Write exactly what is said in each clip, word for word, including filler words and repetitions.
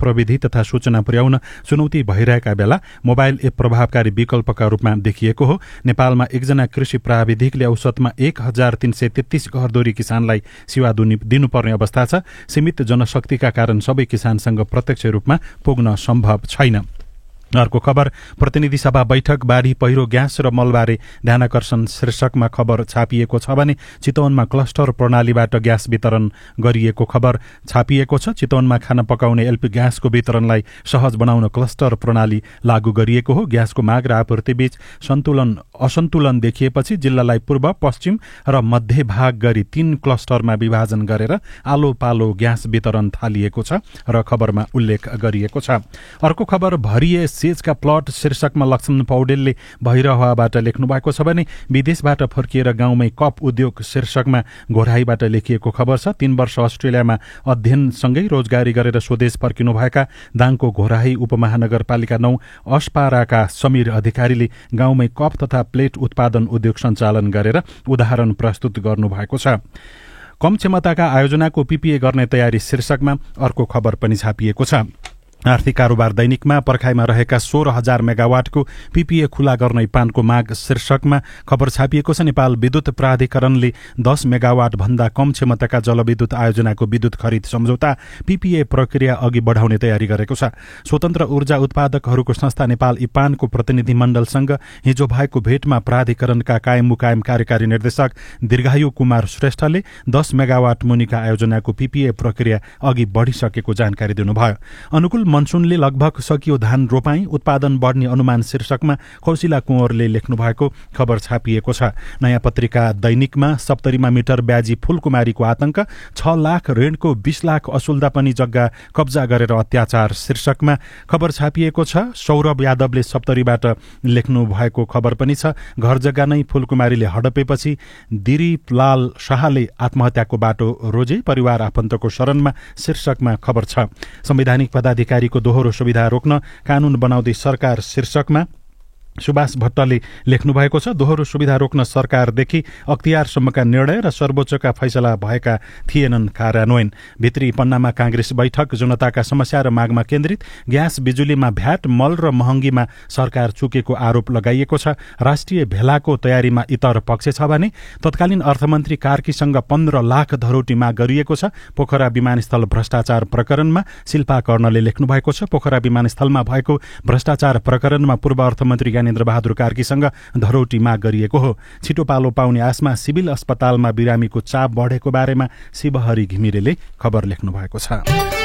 प्रविधि तथा सूचना पुर्याउन चुनौती भइरहेका बेला मोबाइल एप प्रभावकारी विकल्पका रूपमा देखिएको हो। नेपालमा एकजना कृषि प्राविधिकले औसतमा एक हजार तीन सय तेत्तीस घरदोरी किसानलाई सेवा दिनुपर्ने अवस्था छ। सीमित जनशक्तिका कारण सबै किसानसँग प्रत्यक्ष रूपमा पुग्न सम्भव छैन। अर्को खबर, प्रतिनिधि सभा बैठक बाढी पहिरो ग्यास र मलबारे ध्यानाकर्षण शीर्षकमा खबर छापिएको छ भने चितवनमा क्लस्टर प्रणालीबाट ग्यास वितरण गरिएको खबर छापिएको छ। चितवनमा खाना पकाउने एलपी ग्यासको वितरणलाई सहज बनाउन क्लस्टर प्रणाली लागू गरिएको हो। ग्यासको माग र आपूर्तिबीच सन्तुलन असन्तुलन देखिएपछि जिल्लालाई पूर्व, पश्चिम र मध्य भाग गरी तीन क्लस्टरमा विभाजन गरेर आलो पालो ग्यास वितरण थालिएको छ र खबरमा उल्लेख गरिएको छ। अर्को खबर, भरिए सेजका प्लट शीर्षकमा लक्ष्मण पौडेलले भैरहवाबाट लेख्नु भएको छ भने विदेशबाट फर्किएर गाउँमै कप उद्योग शीर्षकमा घोराईबाट लेखिएको खबर छ। तीन वर्ष अस्ट्रेलियामा अध्ययनसँगै रोजगारी गरेर स्वदेश फर्किनुभएका दाङको घोराई उपमहानगरपालिका नौ अस्पाराका समीर अधिकारीले गाउँमै कप तथा प्लेट उत्पादन उद्योग सञ्चालन गरेर उदाहरण प्रस्तुत गर्नुभएको छ। कम क्षमताका आयोजनाको पीपीए गर्ने तयारी शीर्षकमा अर्को खबर पनि छापिएको छ। आर्थिक कारोबार दैनिकमा पर्खाइमा रहेका सोह्र हजार मेगावाटको पीपीए खुला गर्न इपानको माग शीर्षकमा खबर छापिएको छ। नेपाल विद्युत प्राधिकरणले दस मेगावाट भन्दा कम क्षमताका जलविद्युत आयोजनाको विद्युत खरिद सम्झौता पीपीए प्रक्रिया अघि बढाउने तयारी गरेको छ। स्वतन्त्र ऊर्जा उत्पादकहरूको संस्था नेपाल इपानको प्रतिनिधि मण्डलसँग हिजो भएको भेटमा प्राधिकरणका कायम मुकायम कार्यकारी निर्देशक दीर्घायु कुमार श्रेष्ठले दस मेगावाट मुनिका आयोजनाको पीपीए प्रक्रिया अघि बढिसकेको जानकारी दिनुभयो। अनुकूल मनसुनले लगभग सकियो धान रोपाई, उत्पादन बढ्ने अनुमान शीर्षकमा कौशिला कुँवरले लेख्नु भएको खबर छापिएको छ। नयाँ पत्रिका दैनिकमा सप्तरीमा मिटर ब्याजी फूलकुमारीको आतंक, छ लाख ऋणको बीस लाख असुल्दा पनि जग्गा कब्जा गरेर अत्याचार शीर्षकमा खबर छापिएको छ। सौरभ यादवले सप्तरीबाट लेख्नु भएको खबर पनि छ। घर जग्गा नै फूलकुमारीले हडपेपछि दिलीपलाल शाहले आत्महत्याको बाटो रोजे, परिवार आफन्तको शरणमा शीर्षकमा खबर छ। संवैधानिक पदाधिकारी को दोहोरो सुविधा रोक्न कानून बनाउँदै सरकार शीर्षकमा सुभाष भट्टले लेख्नु भएको छ। दोहोरो सुविधा रोक्न सरकारदेखि अख्तियारसम्मका निर्णय र सर्वोच्चका फैसला भएका थिएनन् कार्यान्वयन। भित्री पन्नामा कांग्रेस बैठक जनताका समस्या र मागमा केन्द्रित, ग्यास बिजुलीमा भ्याट, मल र महँगीमा सरकार चुकेको आरोप लगाइएको छ। राष्ट्रिय भेलाको तयारीमा इतर पक्ष छ भने तत्कालीन अर्थमन्त्री कार्कीसँग पन्ध्र लाख धरोटी माग गरिएको छ। पोखरा विमानस्थल भ्रष्टाचार प्रकरणमा शिल्पा कर्णले लेख्नु भएको छ। पोखरा विमानस्थलमा भएको भ्रष्टाचार प्रकरणमा पूर्व अर्थमन्त्री ज्ञानेन्द्र बहादुर कार्कीसँग धरोटी माग गरिएको हो। छिटो पालो पाउने आशमा सिभिल अस्पतालमा बिरामीको चाप बढेको बारेमा शिवहरि घिमिरेले खबर लेख्नु भएको छ।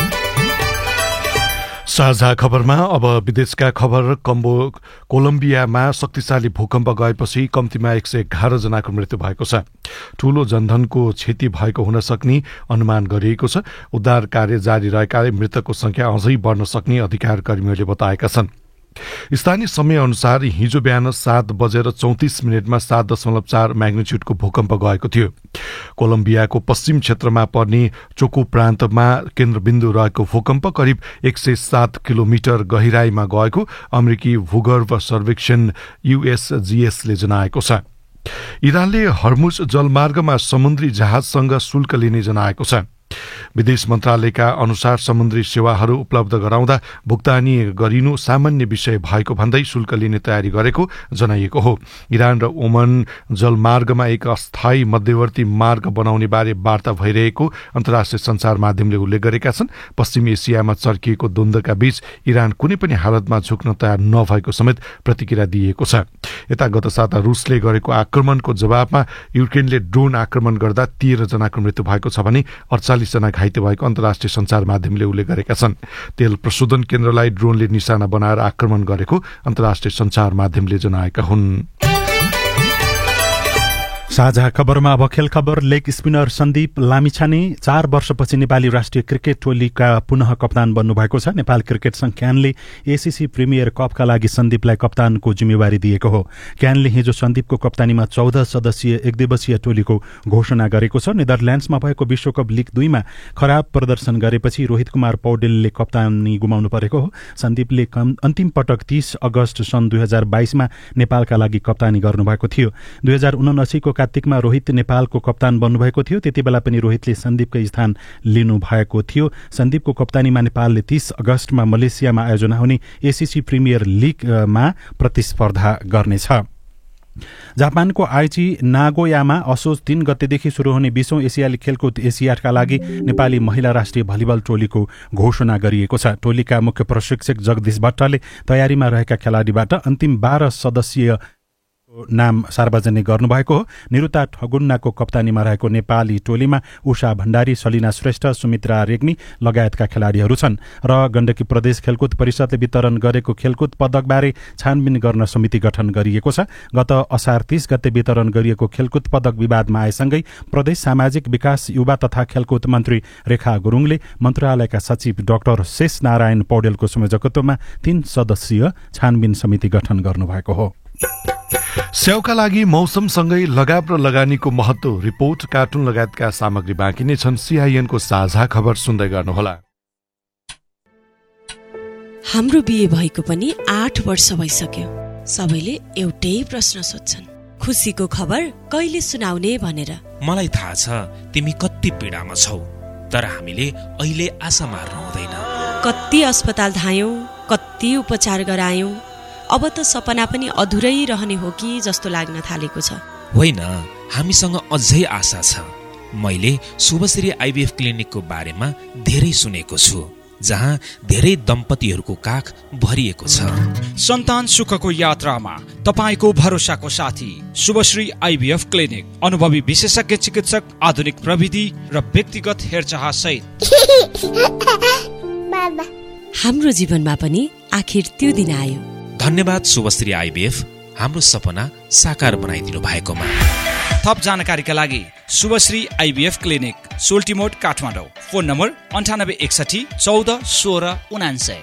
साझा खबरमा अब विदेशका खबर। कम्बो कोलम्बियामा शक्तिशाली भूकम्प गएपछि कम्तीमा एक सय एघार जनाको मृत्यु भएको छ। ठूलो जनधनको क्षति भएको हुन सक्ने अनुमान गरिएको छ। उद्धार कार्य जारी रहेकाले मृतकको संख्या अझै बढ्न सक्ने अधिकार कर्मीहरूले बताएका छन्। स्थानीय समय अनुसार हिजो बिहान सात बजेर चौतिस मिनटमा सात दशमलव चार म्याग्निच्युडको भूकम्प गएको थियो। कोलम्बियाको पश्चिम क्षेत्रमा पर्ने चोको प्रान्तमा केन्द्रबिन्दु रहेको भूकम्प करिब एक सय सात किलोमिटर गहिराईमा गएको अमेरिकी भूगर्भ सर्वेक्षण यूएसजीएसले जनाएको छ। इरानले हर्मुज जलमार्गमा समुद्री जहाजसँग शुल्क लिने जनाएको छ। विदेश मन्त्रालयका अनुसार समुद्री सेवाहरू उपलब्ध गराउँदा भुक्तानी गरिनु सामान्य विषय भएको भन्दै शुल्क लिने तयारी गरेको जनाइएको हो। इरान र ओमन जलमार्गमा एक अस्थायी मध्यवर्ती मार्ग बनाउने बारे वार्ता भइरहेको अन्तर्राष्ट्रिय सञ्चार माध्यमले उल्लेख गरेका छन्। पश्चिमी एसियामा चर्किएको द्वन्द्वका बीच इरान कुनै पनि हालतमा झुक्न तयार नभएको समेत प्रतिक्रिया दिएको छ। यता गत साता रुसले गरेको आक्रमणको जवाबमा युक्रेनले ड्रोन आक्रमण गर्दा तेह्र जनाको मृत्यु भएको छ भने अडचालिस जना घाइते भएको अन्तर्राष्ट्रिय सञ्चार माध्यमले उल्लेख गरेका छन्। तेल प्रशोधन केन्द्रलाई ड्रोनले निशाना बनाएर आक्रमण गरेको अन्तर्राष्ट्रिय सञ्चार माध्यमले जनाएका हुन्। साझा खबरमा अब खेल खबर। लेग स्पिनर सन्दीप लामिछाने चार वर्षपछि नेपाली राष्ट्रिय क्रिकेट टोलीका पुनः कप्तान बन्नुभएको छ। नेपाल क्रिकेट संघ क्यानले एसीसी प्रिमियर कपका लागि सन्दीपलाई कप्तानको जिम्मेवारी दिएको हो। क्यानले हिजो सन्दीपको कप्तानीमा चौध सदस्यीय एक दिवसीय टोलीको घोषणा गरेको छ। नेदरल्याण्ड्समा भएको विश्वकप लीग दुईमा खराब प्रदर्शन गरेपछि रोहित कुमार पौडेलले कप्तानी गुमाउनु परेको हो। सन्दीपले अन्तिम पटक तीस अगस्त सन् दुई हजार बाइसमा नेपालका लागि कप्तानी गर्नुभएको थियो। दुई हजार उनासीको कात्तिकमा रोहित नेपालको कप्तान बन्नुभएको थियो। त्यति बेला पनि रोहितले सन्दीपकै स्थान लिनुभएको थियो। सन्दीपको कप्तानीमा नेपालले तीस अगस्तमा मलेसियामा आयोजना हुने एसिसी प्रिमियर लिगमा प्रतिस्पर्धा गर्नेछ। जापानको आइची नागोयामा असोज तीन गतेदेखि सुरु हुने बीसौं एसियाली खेलकुद एसियाडका लागि नेपाली महिला राष्ट्रिय भलिबल टोलीको घोषणा गरिएको छ। टोलीका मुख्य प्रशिक्षक जगदीश भट्टले तयारीमा रहेका खेलाडीबाट अन्तिम बाह्र सदस्यीय नाम सार्वजनिक गर्नुभएको हो। निरुता ठगुन्नाको कप्तानीमा रहेको नेपाली टोलीमा उषा भण्डारी, सलिना श्रेष्ठ, सुमित्रा रेग्मी लगायतका खेलाडीहरू छन् र गण्डकी प्रदेश खेलकुद परिषदले वितरण गरेको खेलकुद पदकबारे छानबिन गर्न समिति गठन गरिएको छ। गत असार तीस गते वितरण गरिएको खेलकुद पदक विवादमा आएसँगै प्रदेश सामाजिक विकास, युवा तथा खेलकुद मन्त्री रेखा गुरुङले मन्त्रालयका सचिव डाक्टर शेष नारायण पौडेलको संयोजकत्वमा तीन सदस्यीय छानबिन समिति गठन गर्नुभएको हो। स्याउका लागि मौसमसँगै लगाव र लगानीको महत्व रिपोर्ट, कार्टुन लगायतका सामग्री बाँकी नै छन्। सीआईएनको साझा खबर सुन्दै गर्नुहोला। हाम्रो बिहे भएको पनि आठ वर्ष भइसक्यो। सबैले एउटै प्रश्न सोध्छन्, खुसीको खबर कहिले सुनाउने भनेर। मलाई थाहा छ तिमी कति पीडामा छौ, तर हामीले अहिले आशा मार्नु हुँदैन। कति अस्पताल धायौं, कति उपचार गरायौं, अब त सपना पनि अधुरै रहने हो कि जस्तो लाग्न थालेको छ। होइन, हामीसँग अझै आशा छ। मैले शुभश्री आइभीएफ क्लिनिकको बारेमा धेरै सुनेको छु, जहाँ धेरै दम्पतिहरूको काख भरिएको छ। सन्तान सुखको यात्रामा तपाईको भरोसाको साथी शुभश्री आइभीएफ क्लिनिक। अनुभवी विशेषज्ञ चिकित्सक, आधुनिक प्रविधि र व्यक्तिगत हेरचाह सहित। हाम्रो जीवनमा पनि आखिर त्यो दिन आयो। धन्यवाद शुभश्री आइभीएफ, हाम्रो सपना साकार बनाइदिनु भएकोमा। थप जानकारीका लागि Shubhashree IVF clinic, सोल्टिमोड, Kathmandu. Phone number अन्ठानब्बे एकसठी चौध सोह्र उनान्सय।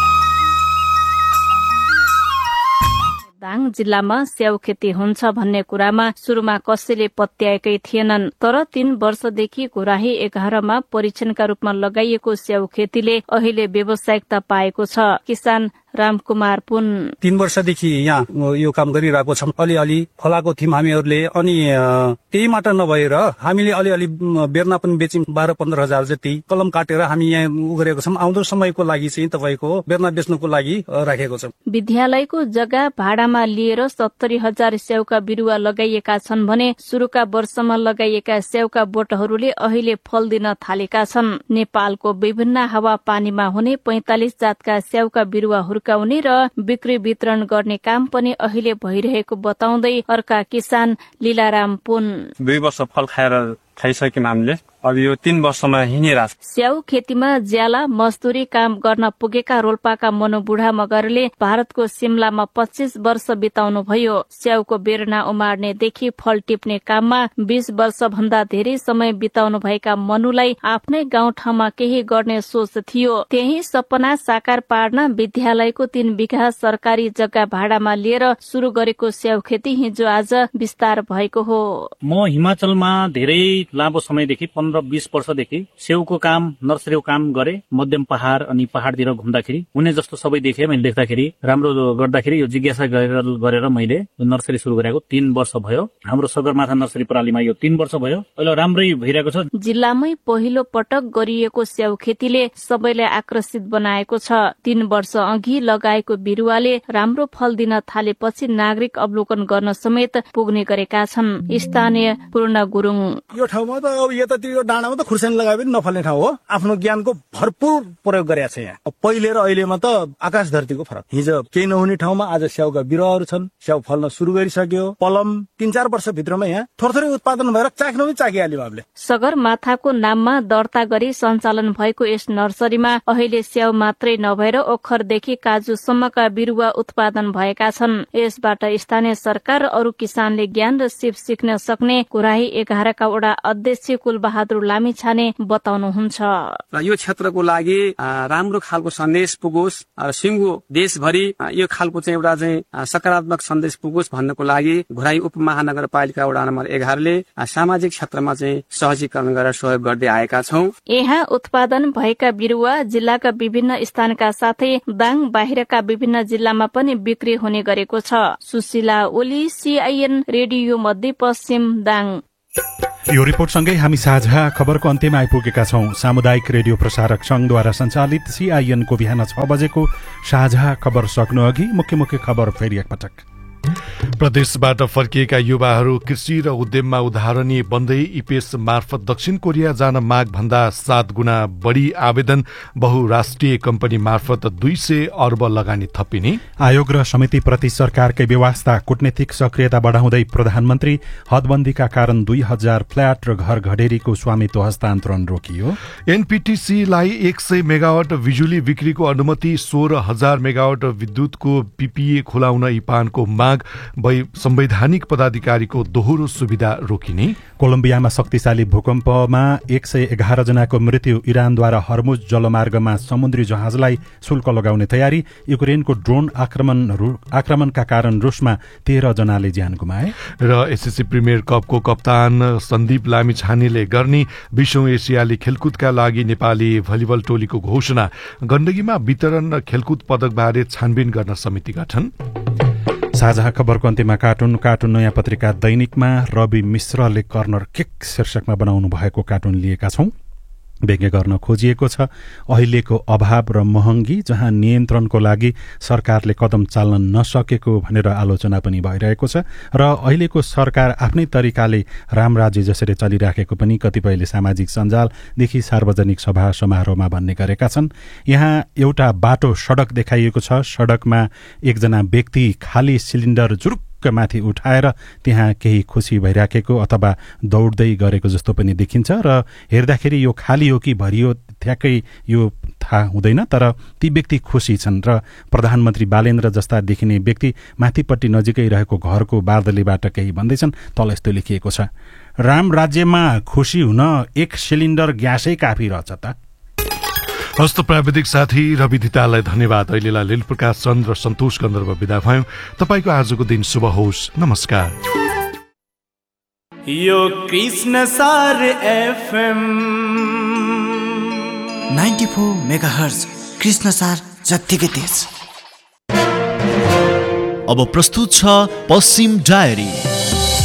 दाङ जिल्लामा स्याउ खेती हुन्छ भन्ने कुरामा सुरुमा कसैले पत्याएकै थिएनन्, तर तीन वर्षदेखि घोराही एघारमा परीक्षणका रूपमा लगाइएको स्याउ खेतीले अहिले व्यावसायिकता पाएको छ। किसान रामकुमार पुन तीन वर्षदेखि यहाँ यो काम गरिरहेको छौँ। अलिअलि फलाएको थियौँ हामीहरूले, अनि त्यही मात्र नभएर हामीले अलिअलि बेर्ना पनि बेच्यौँ। बाह्र पन्ध्र हजार जति कलम काटेर हामी यहाँ उ गरेको छौँ। आउँदो समयको लागि चाहिँ तपाईँको बेर्ना बेच्नको लागि राखेको छौँ। विद्यालयको जग्गा भाडामा लिएर सत्तरी हजार स्याउका बिरुवा लगाइएका छन् भने सुरुका वर्षमा लगाइएका स्याउका बोटहरूले अहिले फल दिन थालेका छन्। नेपालको विभिन्न हावा पानीमा हुने पैंतालिस जातका स्याउका बिरुवाहरू हुर्काउने र बिक्री वितरण गर्ने काम पनि अहिले भइरहेको बताउँदै अर्का किसान लीलाराम पुन दुई वर्ष फल खाएर खाइसक्यौँ हामीले। अब यो तीन वर्षमा हिँडिरहेको छ। स्याउ खेतीमा ज्याला मजदुरी काम गर्न पुगेका रोल्पाका मनोबुढा मगरले भारतको सिमलामा पच्चीस वर्ष बिताउनु भयो। स्याउको बेर्ना उमार्नेदेखि फल टिप्ने काममा बीस वर्ष भन्दा धेरै समय बिताउनु भएका मनुलाई आफ्नै गाउँठाउँमा केही गर्ने सोच थियो। त्यही सपना साकार पार्न विद्यालयको तीन बिघा सरकारी जग्गा भाडामा लिएर शुरू गरेको स्याउ खेती हिजो आज विस्तार भएको हो। म हिमाचलमा धेरै लामो समयदेखि पन्ध्र बीस वर्षदेखि स्याउको काम, नर्सरीको काम गरे। मध्यम पहाड़ अनि पहाड़तिर घुम्दाखेरि हुने जस्तो सबै देखेँ। मैले देख्दाखेरि राम्रो गर्दाखेरि यो जिज्ञासा गरेर मैले नर्सरी सुरु गरेको तीन वर्ष भयो। हाम्रो सगरमाथा नर्सरी प्रणालीमा यो तीन वर्ष भयो। अहिले राम्रै भइरहेको छ। जिल्लामै पहिलो पटक गरिएको स्याउ खेतीले सबैलाई आकर्षित बनाएको छ। तीन वर्ष अघि लगाएको बिरुवाले राम्रो फल दिन थालेपछि नागरिक अवलोकन गर्न समेत पुग्ने गरेका छन्। स्थानीय पूर्ण गुरुङ यो ठाउँमा त अब यतातिर डाँडामा त खुर्सानी लगाए पनि नफल्ने ठाउँ हो। आफ्नो ज्ञानको भरपूर प्रयोग गरेका छ यहाँ। पहिले र अहिलेमा त आकाश धरतीको फरक। हिजो केही नहुने ठाउँमा आज स्याउका बिरुवाहरू छन्। स्याउ फल्न सुरु गरिसक्यो। पलम तीन चार वर्षभित्रमा यहाँ थोरथोरै उत्पादन भएर चाख्न पनि चाखिहाल्यो हामीले। सगरमाथाको नाममा दर्ता गरी सञ्चालन भएको यस नर्सरीमा अहिले स्याउ मात्रै नभएर ओखरदेखि काजुसम्मका बिरुवा उत्पादन भएका छन्। यसबाट स्थानीय सरकार र अरू किसानले ज्ञान र सिप सिक्न सक्ने घोराही एघारका वडा अध्यक्ष कुलबहादुर लामिछाने बताउनुहुन्छ। र यो क्षेत्रको लागि राम्रो खालको सन्देश पुगोस् र सिङ्गो देशभरि यो खालको चाहिँ एउटा चाहिँ सकारात्मक सन्देश पुगोस् भन्नको लागि घुराई उपमहानगरपालिका वडा नम्बर एघारले सामाजिक क्षेत्रमा चाहिँ सहजीकरण गरेर सहयोग गर्दै आएका छौं। यहाँ उत्पादन भएका बिरुवा जिल्लाका विभिन्न स्थानका साथै दाङ बाहिरका विभिन्न जिल्लामा पनि बिक्री हुने गरेको छ। सुशीला ओली, सीआईएन रेडियो मध्यपश्चिम, दाङ। यो रिपोर्टसँगै हामी साझा खबरको अन्त्यमा आइपुगेका छौं। सामुदायिक रेडियो प्रसारक संघद्वारा सञ्चालित सीआईएनको बिहान छ बजेको साझा खबर सक्नु अघि मुख्य मुख्य खबर फेरि एकपटक। प्रदेशबाट फर्किएका युवाहरू कृषि र उद्यममा उदाहरणीय बन्दै इपेस मार्फत दक्षिण कोरिया जान माग भन्दा सात गुणा बढी आवेदन। बहुराष्ट्रिय कम्पनी मार्फत दुई सय अर्ब लगानी थपिने। आयोग र समितिप्रति सरकारकै व्यवस्था, कूटनीतिक सक्रियता बढाउँदै प्रधानमन्त्री। हदबन्दीका कारण दुई हजार फ्ल्याट र घर घडेरीको स्वामित्व हस्तान्तरण रोकियो। एनपीटीसीलाई एक सय मेगावाट बिजुली बिक्रीको अनुमति। सोह्र हजार मेगावाट विद्युतको पीपीए खुलाउन इपानको माग। संवैधानिक पदाधिकारीको दोहोरो सुविधा रोकिने। कोलम्बियामा शक्तिशाली भूकम्पमा एक सय एघार जनाको मृत्यु। इरानद्वारा हर्मुज जलमार्गमा समुद्री जहाजलाई शुल्क लगाउने तयारी। युक्रेनको ड्रोन आक्रमण आक्रमणका कारण रुसमा तेह्र जनाले ज्यान गुमाए। र एसएससी प्रिमियर कपको कप्तान सन्दीप लामिछानेले गर्ने बीसौं एसियाली खेलकुदका लागि नेपाली भलिबल टोलीको घोषणा। गण्डकीमा वितरण र खेलकुद पदकबारे छानबिन गर्न समिति गठन। साझा खबरको अन्त्यमा कार्टुन कार्टुन नयाँ पत्रिका दैनिकमा रवि मिश्रले कर्नर किक शीर्षकमा बनाउनु भएको कार्टुन लिएका छौं। व्यङ्ग्य गर्न खोजिएको छ अहिलेको अभाव र महँगी, जहाँ नियन्त्रणको लागि सरकारले कदम चाल्न नसकेको भनेर आलोचना पनि भइरहेको छ। र अहिलेको सरकार आफ्नै तरिकाले रामराज्य जसरी चलिराखेको पनि कतिपयले सामाजिक सञ्जालदेखि सार्वजनिक सभा समारोहमा भन्ने गरेका छन्। यहाँ एउटा बाटो सडक देखाइएको छ। सडकमा एकजना व्यक्ति खाली सिलिन्डर जुरुक माथि उठाएर त्यहाँ केही खुसी भइराखेको अथवा दौड्दै गरेको जस्तो पनि देखिन्छ। र हेर्दाखेरि यो खाली हो कि भरियो ठ्याक्कै यो थाहा हुँदैन, तर ती व्यक्ति खुसी छन्। र प्रधानमन्त्री बालेन्द्र जस्ता देखिने व्यक्ति माथिपट्टि नजिकै रहेको घरको बार्दलीबाट केही भन्दैछन्। तल यस्तो लेखिएको छ, राम राज्यमा खुसी हुन एक सिलिन्डर ग्यासै काफी रहेछ त। हस्त प्राविधिक साथी रवि धिताललाई धन्यवाद। अहिलेलाई लील प्रकाश चन्द र सन्तोष गन्धर्व विदा भयौं। तपाईको आजको दिन शुभ होस्। नमस्कार। यो कृष्ण सार एफएम चौरानब्बे मेगाहर्ज कृष्ण सार जत्तिकै तेज। अब प्रस्तुत छ पश्चिम डायरी।